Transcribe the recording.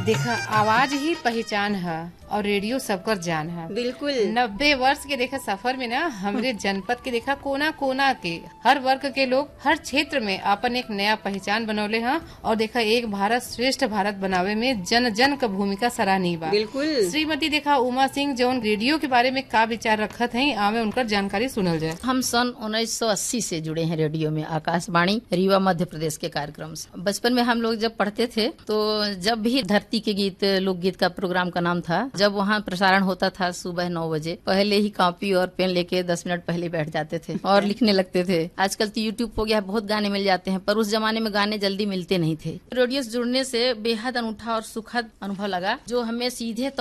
देखा आवाज ही पहचान है और रेडियो सबकर जान है। बिल्कुल 90 वर्ष के देखा सफर में ना हमरे जनपद के देखा कोना कोना के हर वर्ग के लोग हर क्षेत्र में अपन एक नया पहचान बनौले हैं और देखा एक भारत श्रेष्ठ भारत बनावे में जन जन का भूमिका सराहनीय बा। बिल्कुल श्रीमती देखा उमा सिंह जौन रेडियो के बारे में का विचार रखत हैं आवे उनकर जानकारी सुनल जाए। हम सन 1980 से जुड़े हैं रेडियो में, आकाशवाणी रीवा मध्य प्रदेश के कार्यक्रम से। बचपन में हम लोग जब पढ़ते थे तो जब भी धरती के गीत लोकगीत का प्रोग्राम का नाम था, जब वहाँ प्रसारण होता था सुबह 9 बजे, पहले ही कॉपी और पेन लेके 10 मिनट पहले बैठ जाते थे और लिखने लगते थे। आजकल तो यूट्यूब हो गया, बहुत गाने मिल जाते हैं, पर उस जमाने में गाने जल्दी मिलते नहीं थे। रेडियो से जुड़ने से बेहद अनूठा और सुखद अनुभव लगा, जो हमें सीधे